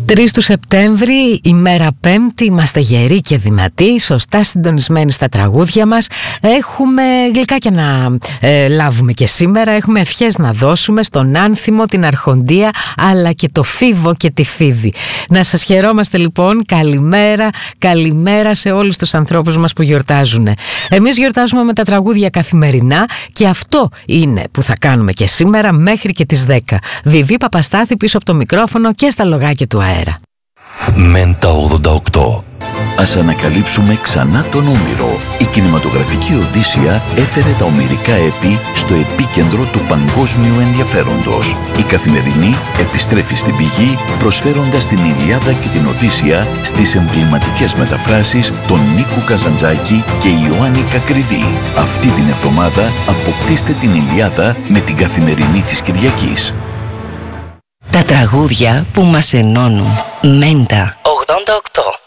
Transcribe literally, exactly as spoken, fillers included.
τρεις του Σεπτέμβρη, ημέρα Πέμπτη, είμαστε γεροί και δυνατοί, σωστά συντονισμένοι στα τραγούδια μας. Έχουμε γλυκάκια να ε, λάβουμε και σήμερα, έχουμε ευχές να δώσουμε στον Άνθιμο, την Αρχοντία, αλλά και το Φίβο και τη Φίβη. Να σας χαιρόμαστε λοιπόν, καλημέρα, καλημέρα σε όλους τους ανθρώπους μας που γιορτάζουν. Εμείς γιορτάζουμε με τα τραγούδια καθημερινά και αυτό είναι που θα κάνουμε και σήμερα μέχρι και τις δέκα. Βιβί Παπαστάθη πίσω από το μικρόφωνο και στα λογάκια του αέρα. Μέντα ογδόντα οκτώ. Ας ανακαλύψουμε ξανά τον Όμηρο. Η κινηματογραφική Οδύσσεια έφερε τα ομηρικά έπη στο επίκεντρο του παγκόσμιου ενδιαφέροντος. Η Καθημερινή επιστρέφει στην πηγή προσφέροντας την Ηλιάδα και την Οδύσσεια στις εμβληματικές μεταφράσεις των Νίκου Καζαντζάκη και Ιωάννη Κακριδί. Αυτή την εβδομάδα αποκτήστε την Ηλιάδα με την Καθημερινή της Κυριακής. Τα τραγούδια που μας ενώνουν. Μέντα ογδόντα οκτώ.